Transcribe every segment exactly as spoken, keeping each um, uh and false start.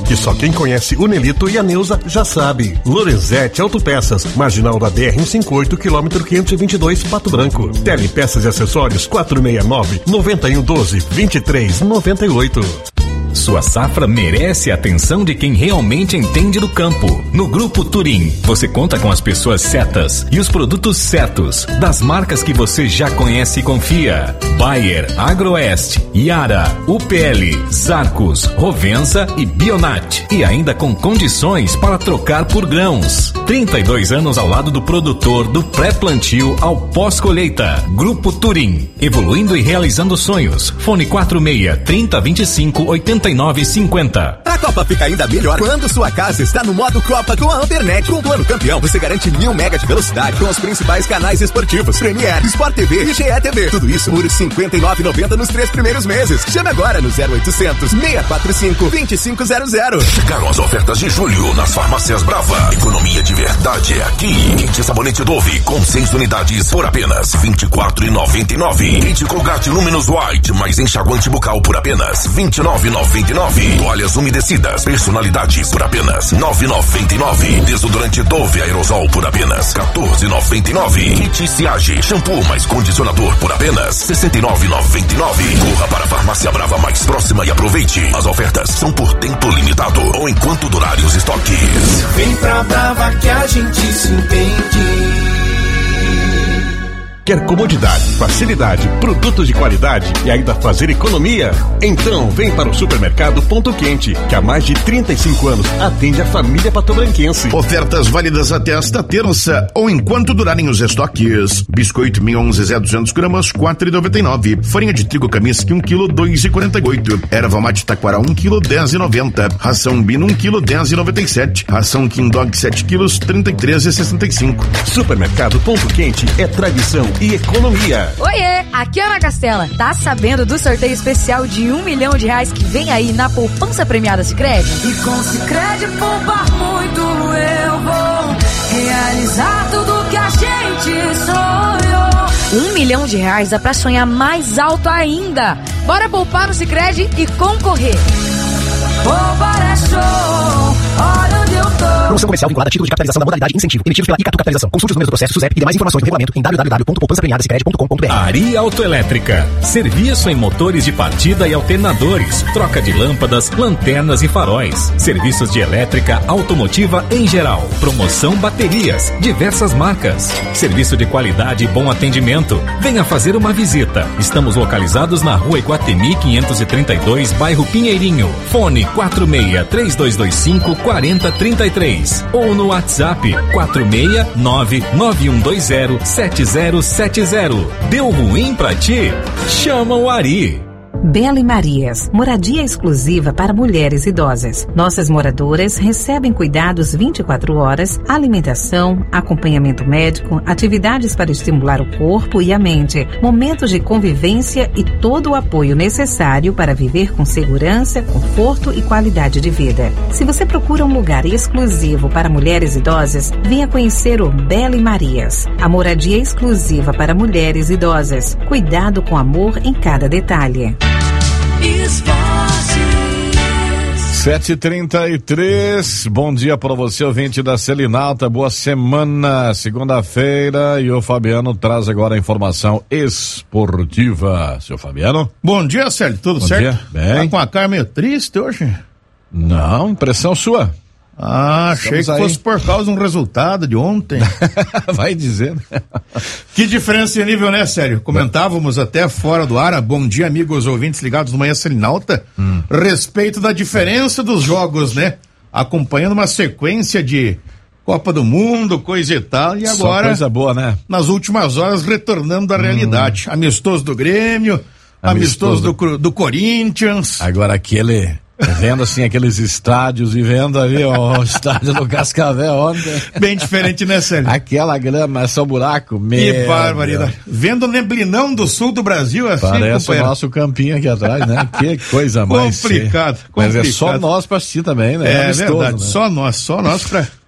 que só quem conhece o Nelito e a Neuza já sabe. Lorenzetti Autopeças, marginal da B R cento e cinquenta e oito, quilômetro quinhentos e vinte e dois, Pato Branco. Telepeças e acessórios quatro seis nove, nove um um doze, vinte e três noventa e oito. Sua safra merece a atenção de quem realmente entende do campo. No Grupo Turim, você conta com as pessoas certas e os produtos certos, das marcas que você já conhece e confia. Bayer, Agroeste, Yara, U P L, Zarcos, Rovensa e Bionat. E ainda com condições para trocar por grãos. trinta e dois anos ao lado do produtor, do pré-plantio ao pós-colheita. Grupo Turim, evoluindo e realizando sonhos. Fone quatro seis, trinta, vinte e cinco, oitenta e nove, cinquenta. A Copa fica ainda melhor quando sua casa está no modo Copa com a Ampernet. Com o plano campeão, você garante mil mega de velocidade com os principais canais esportivos, Premier, Sport T V e G E T V. Tudo isso por cinquenta e nove reais e noventa centavos nos três primeiros meses. Chame agora no zero oitocentos, seis quatro cinco, dois cinco zero zero. Chegaram as ofertas de julho nas farmácias Brava. Economia de verdade é aqui. Kit sabonete Dove com seis unidades por apenas vinte e quatro reais e noventa e nove centavos. Kit Colgate Luminous White mais enxaguante bucal por apenas vinte e nove reais e noventa e nove centavos. Toalhas umedecidas personalidades por apenas nove reais e noventa e nove centavos. Desodorante Dove Aerosol por apenas quatorze reais e noventa e nove centavos. Kit Siage shampoo mais condicionador por apenas sessenta e nove reais e noventa e nove centavos. Corra para a farmácia Brava mais próxima e aproveite. As ofertas são por tempo limitado ou enquanto durarem os estoques. Vem pra Brava que a gente se entende. Quer comodidade, facilidade, produtos de qualidade e ainda fazer economia? Então vem para o Supermercado Ponto Quente, que há mais de trinta e cinco anos atende a família patobranquense. Ofertas válidas até esta terça ou enquanto durarem os estoques. Biscoito Mionze Zé duzentos gramas, quatro reais e noventa e nove centavos. Farinha de trigo Kaminsky um quilo, dois reais e quarenta e oito centavos. Erva mate Taquara um quilo, dez reais e noventa centavos. Ração Bino um quilo, dez reais e noventa e sete centavos. Ração King Dog sete quilos, trinta e três reais e sessenta e cinco centavos. Supermercado Ponto Quente é tradição e economia. Oiê, aqui é a Ana Castela. Tá sabendo do sorteio especial de um milhão de reais que vem aí na poupança premiada Sicredi? E com Sicredi poupar muito eu vou realizar tudo que a gente sonhou. Um milhão de reais dá pra sonhar mais alto ainda. Bora poupar no Sicredi e concorrer. Poupar é show, olha onde eu tô. Promoção comercial vinculada a título de capitalização da modalidade incentivo, emitidos pela Icatu Capitalização. Consulte os números do processo SUSEP e demais informações no regulamento em w w w ponto poupança premiada sicredi ponto com ponto b r. Ari Autoelétrica. Serviço em motores de partida e alternadores. Troca de lâmpadas, lanternas e faróis. Serviços de elétrica automotiva em geral. Promoção baterias. Diversas marcas. Serviço de qualidade e bom atendimento. Venha fazer uma visita. Estamos localizados na rua Iguatemi quinhentos e trinta e dois, bairro Pinheirinho. Fone quatro seis, três dois dois cinco, quatro zero três três ou no WhatsApp quatro seis nove, nove um dois zero, sete zero sete zero. Deu ruim pra ti? Chama o Ari. Bela e Marias, moradia exclusiva para mulheres idosas. Nossas moradoras recebem cuidados vinte e quatro horas, alimentação, acompanhamento médico, atividades para estimular o corpo e a mente, momentos de convivência e todo o apoio necessário para viver com segurança, conforto e qualidade de vida. Se você procura um lugar exclusivo para mulheres idosas, venha conhecer o Bela e Marias, a moradia exclusiva para mulheres idosas. Cuidado com amor em cada detalhe. sete e trinta e três, bom dia para você, ouvinte da Selinalta, boa semana, segunda-feira, e o Fabiano traz agora a informação esportiva. Seu Fabiano? Bom dia, Célio, tudo bom certo? Dia. Bem. Tá com a cara meio triste hoje? Não, impressão sua. Ah, achei Estamos que aí. fosse por causa de um resultado de ontem. Vai dizendo. Que diferença de nível, né, Sério? Comentávamos até fora do ar, bom dia, amigos ouvintes ligados no Manhã Selinalta, hum. respeito da diferença dos jogos, né? Acompanhando uma sequência de Copa do Mundo, coisa e tal, e agora... Só coisa boa, né? Nas últimas horas, retornando à hum. realidade. Amistoso do Grêmio, amistoso, amistoso do, do Corinthians. Agora aquele... Vendo assim aqueles estádios e vendo ali ó, o estádio do Cascavel ontem. Bem diferente, né, Sérgio? Aquela grama, é só buraco. Que barbaridade. Vendo o neblinão do sul do Brasil assim, parece companheiro. O nosso campinho aqui atrás, né? Que coisa mais complicado, ser. complicado. Mas é só nós pra assistir também, né? É, é amistoso, verdade, né? só nós, só nós pra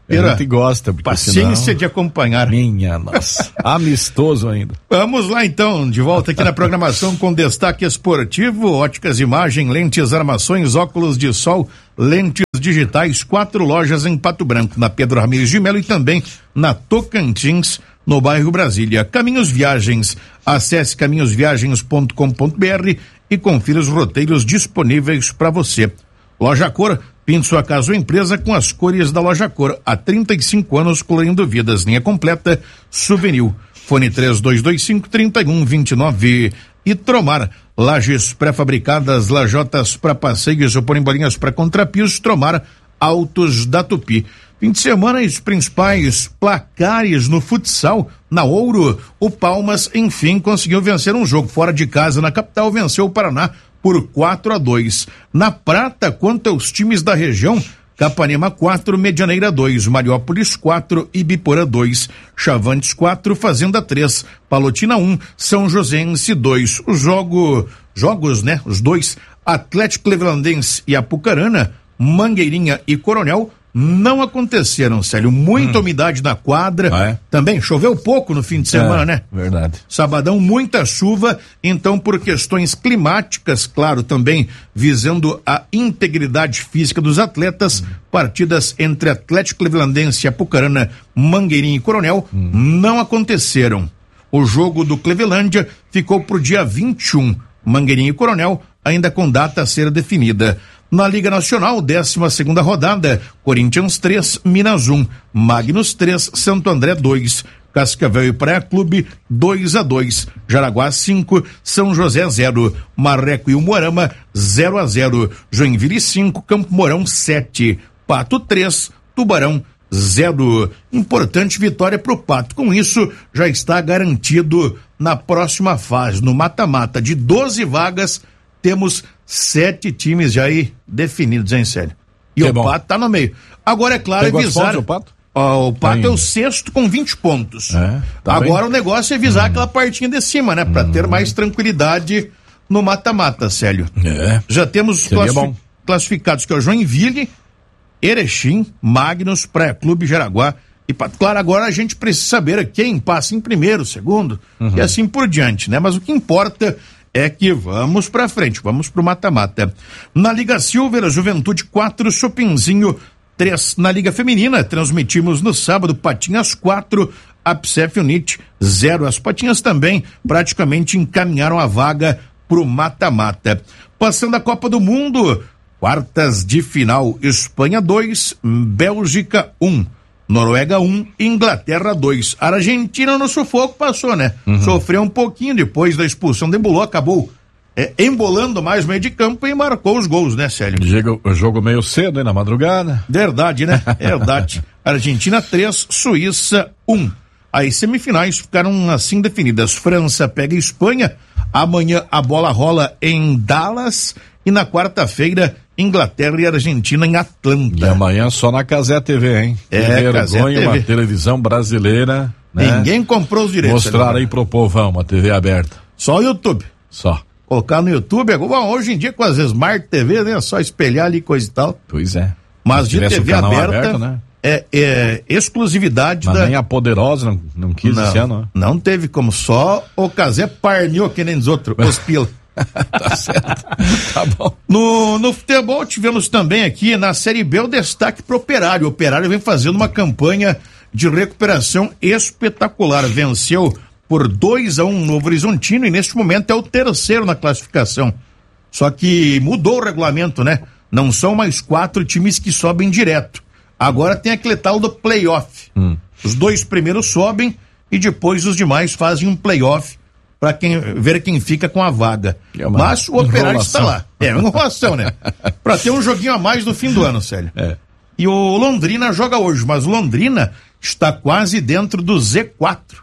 ter a gente gosta, paciência senão... de acompanhar. Minha nossa, amistoso ainda. Vamos lá então, de volta aqui na programação com destaque esportivo, óticas imagem, lentes, armações, óculos de sol, lentes digitais, quatro lojas em Pato Branco, na Pedro Ramires de Melo e também na Tocantins, no bairro Brasília. Caminhos Viagens, acesse caminhos viagens ponto com ponto b r e confira os roteiros disponíveis para você. Loja Cor, pinte sua casa ou empresa com as cores da Loja Cor. Há trinta e cinco anos colorindo vidas. Linha completa, Souvenir. Fone três dois dois cinco, três um dois nove. E Tromar, lajes pré-fabricadas, lajotas para passeios ou porem bolinhas para contrapios. Tromar, Autos da Tupi. Fim de semana, os principais placares no futsal. Na Ouro, o Palmas, enfim, conseguiu vencer um jogo fora de casa na capital, venceu o Paraná por quatro a dois. Na Prata, quanto aos times da região, Capanema quatro, Medianeira dois, Mariópolis quatro, Ibiporã dois, Chavantes quatro, Fazenda três, Palotina um, São Joséense dois. Os jogo, jogos, né? Os dois, Atlético Clevelandense e Apucarana, Mangueirinha e Coronel, não aconteceram, Célio. Muita hum. umidade na quadra. Ah, é? Também choveu pouco no fim de semana, é, né? Verdade. Sabadão, muita chuva. Então, por questões climáticas, claro, também visando a integridade física dos atletas, hum. partidas entre Atlético Clevelandense e Apucarana, Mangueirinha e Coronel hum. não aconteceram. O jogo do Clevelândia ficou pro dia vinte e um. Mangueirinha e Coronel, ainda com data a ser definida. Na Liga Nacional, décima segunda rodada, Corinthians três, Minas um, Magnus três, Santo André dois, Cascavel e Praia Clube dois a dois, Jaraguá cinco, São José zero, Marreco e Umuarama zero a zero, Joinville cinco, Campo Mourão sete, Pato três, Tubarão zero. Importante vitória pro Pato. Com isso, já está garantido na próxima fase, no mata-mata de doze vagas, temos sete times já aí definidos, hein, Célio? E que o bom. Pato tá no meio. Agora, é claro, Tem é visar... pontos, o Pato? Ó, o Pato Tem... é o sexto com vinte pontos. É, tá Agora bem. o negócio é visar hum. aquela partinha de cima, né? Pra hum. ter mais tranquilidade no mata-mata, Célio. É. Já temos classifi... classificados que é o Joinville, Erechim, Magnus, Praia Clube, Jaraguá e Pato. Claro, agora a gente precisa saber quem passa em primeiro, segundo uhum. e assim por diante, né? Mas o que importa é que vamos pra frente, vamos pro mata-mata. Na Liga Silver, Juventude quatro, Chopinzinho três. Na Liga Feminina, transmitimos no sábado, Patinhas quatro, Apsef Unite zero. As Patinhas também praticamente encaminharam a vaga pro mata-mata. Passando a Copa do Mundo, quartas de final, Espanha dois, Bélgica um. Noruega um, Inglaterra dois. A Argentina no sufoco passou, né? Uhum. Sofreu um pouquinho depois da expulsão de Embolo, acabou é, embolando mais o meio de campo e marcou os gols, né, Célio? Jogo, jogo meio cedo, hein, na madrugada. Verdade, né? Verdade. Argentina três, Suíça um. As semifinais ficaram assim definidas. França pega Espanha, amanhã a bola rola em Dallas e na quarta-feira Inglaterra e Argentina em Atlanta. E amanhã só na Casé T V, hein? É, que vergonha, uma televisão brasileira, né? Ninguém comprou os direitos. Mostrar aí pro povão, uma T V aberta. Só o YouTube. Só. Colocar no YouTube, bom, hoje em dia com as Smart T V, né? É só espelhar ali coisa e tal. Pois é. Mas de T V aberta, aberto, né? é, é exclusividade Mas da... nem a Poderosa não, não quis não, esse ano, né? Não teve como, só o Casé parniou que nem os outros, os pila. Tá certo. Tá bom. No, no futebol tivemos também aqui na Série B o destaque pro Operário. O Operário vem fazendo uma campanha de recuperação espetacular. Venceu por dois a um no Novo Horizontino e neste momento é o terceiro na classificação. Só que mudou o regulamento, né? Não são mais quatro times que sobem direto. Agora tem aquele tal do playoff. Hum. Os dois primeiros sobem e depois os demais fazem um playoff para quem ver quem fica com a vaga. É Mas o Operário está lá. É uma enrolação, né? Para ter um joguinho a mais no fim do ano, Célio. É. E o Londrina joga hoje, mas o Londrina está quase dentro do Z quatro.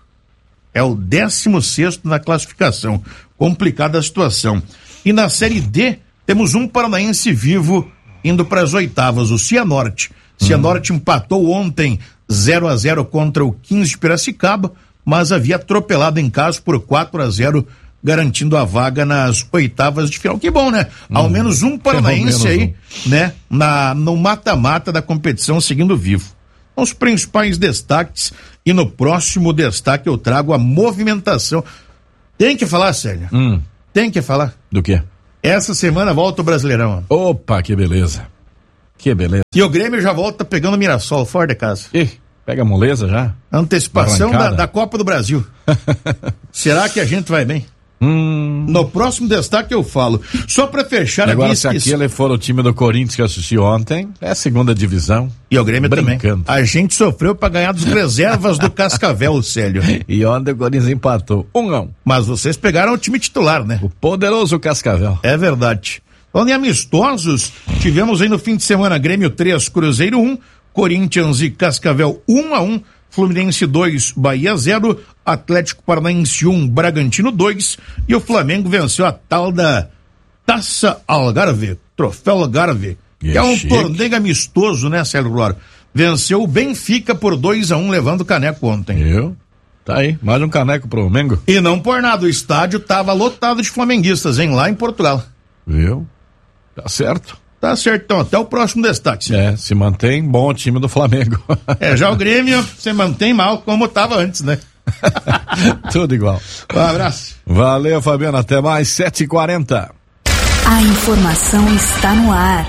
É o décimo sexto na classificação. Complicada a situação. E na Série D, temos um paranaense vivo indo para as oitavas, o Cianorte. Hum. Cianorte empatou ontem zero a zero contra o quinze de Piracicaba, mas havia atropelado em casa por quatro a zero, garantindo a vaga nas oitavas de final. Que bom, né? Hum, Ao menos um paranaense aí, um. né? Na, no mata-mata da competição seguindo vivo. Os principais destaques, e no próximo destaque eu trago a movimentação. Tem que falar, Sérgio? Hum. Tem que falar. Do quê? Essa semana volta o Brasileirão. Opa, que beleza. Que beleza. E o Grêmio já volta pegando o Mirassol fora de casa. Ih, pega a moleza já? Antecipação da, da Copa do Brasil. Será que a gente vai bem? Hum. No próximo destaque eu falo. Só pra fechar Agora, aqui, se aquele for o time do Corinthians que eu assisti ontem, é a segunda divisão. E o Grêmio Brincando. também. A gente sofreu pra ganhar dos reservas do Cascavel, Célio. E ontem o Corinthians empatou. Um a um. Mas vocês pegaram o time titular, né? O poderoso Cascavel. É verdade. Falando em amistosos, tivemos aí no fim de semana Grêmio três, Cruzeiro um, Corinthians e Cascavel um a um, Fluminense dois, Bahia zero, Atlético Paranaense um, Bragantino dois, e o Flamengo venceu a tal da Taça Algarve, Troféu Algarve, que é, é um chique. Torneio amistoso, né, Célio Glório? Venceu o Benfica por dois a um, levando o caneco ontem. Eu? Tá aí, mais um caneco pro Mengo. E não por nada, o estádio tava lotado de flamenguistas, hein, lá em Portugal. Viu? Tá certo. Tá certo, então, até o próximo destaque. Senhor. É, se mantém bom o time do Flamengo. É, já o Grêmio se mantém mal como tava antes, né? Tudo igual. Um abraço. Valeu, Fabiano, até mais, sete e quarenta. A informação está no ar.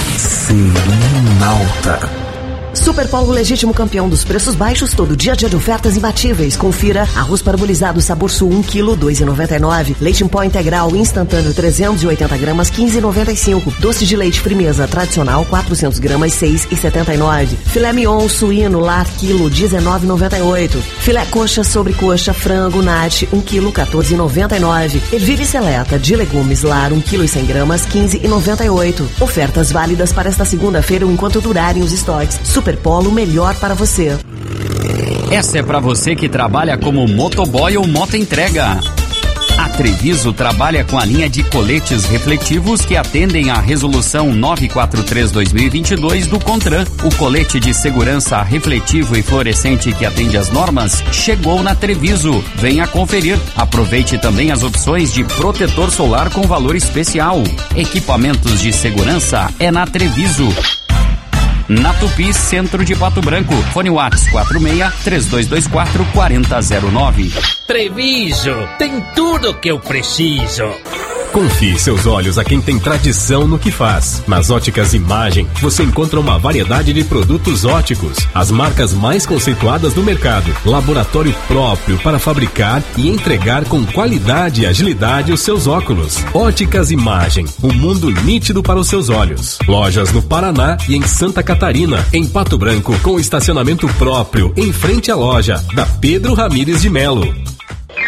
Selinalta. Superpolo legítimo campeão dos preços baixos, todo dia dia de ofertas imbatíveis. Confira: arroz parabolizado sabor sul um quilo, dois e noventa e nove. Leite em pó integral instantâneo trezentos e oitenta gramas, quinze e noventa e cinco. Doce de leite Frimeza tradicional quatrocentos gramas, seis e setenta e nove. Filé mignon suíno lar quilo, dezenove e noventa e oito. Filé coxa sobre coxa frango nat um quilo, quatorze e noventa e nove. Ervilha seleta de legumes lar um quilo e cem gramas, quinze e noventa e oito. Ofertas válidas para esta segunda-feira enquanto durarem os estoques. Superpolo, melhor para você. Essa é para você que trabalha como motoboy ou motoentrega. A Treviso trabalha com a linha de coletes refletivos que atendem à resolução novecentos e quarenta e três barra dois mil e vinte e dois do CONTRAN. O colete de segurança refletivo e fluorescente que atende às normas chegou na Treviso. Venha conferir. Aproveite também as opções de protetor solar com valor especial. Equipamentos de segurança é na Treviso. Na Tupi, centro de Pato Branco. Fone Whats quatro seis, três dois dois quatro, quatro zero zero nove. Treviso, tem tudo o que eu preciso. Confie seus olhos a quem tem tradição no que faz. Nas Óticas Imagem, você encontra uma variedade de produtos óticos, as marcas mais conceituadas do mercado, laboratório próprio para fabricar e entregar com qualidade e agilidade os seus óculos. Óticas Imagem, um mundo nítido para os seus olhos. Lojas no Paraná e em Santa Catarina, em Pato Branco, com estacionamento próprio em frente à loja da Pedro Ramires de Melo.